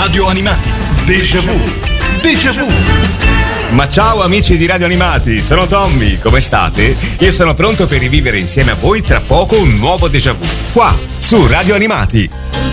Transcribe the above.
Radio Animati. Déjà vu. Déjà vu. Ma ciao amici di Radio Animati, sono Tommy, come state? Io sono pronto per rivivere insieme a voi tra poco un nuovo déjà vu, qua su Radio Animati.